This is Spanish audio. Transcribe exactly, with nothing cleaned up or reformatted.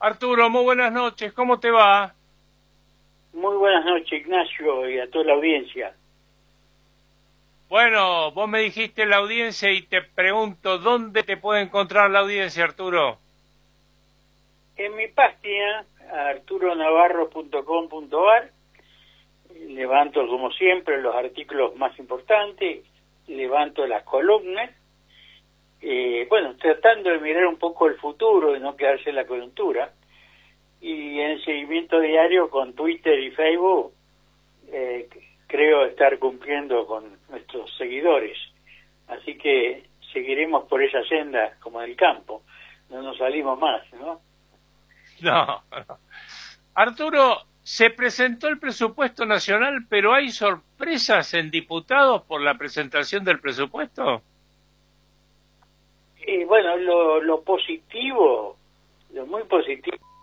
Arturo, muy buenas noches, ¿cómo te va? Muy buenas noches, Ignacio, y a toda la audiencia. Bueno, vos me dijiste la audiencia y te pregunto, ¿dónde te puede encontrar la audiencia, Arturo? En mi página, arturo navarro punto com punto ar, levanto, como siempre, los artículos más importantes, levanto las columnas, eh, bueno, tratando de mirar un poco el futuro y no quedarse en la coyuntura, y en el seguimiento diario con Twitter y Facebook, eh, creo estar cumpliendo con nuestros seguidores. Así que seguiremos por esa senda como en el campo. No nos salimos más, ¿no? No, no. Arturo, se presentó el presupuesto nacional, pero ¿hay sorpresas en diputados por la presentación del presupuesto? Y bueno, lo, lo positivo, lo muy positivo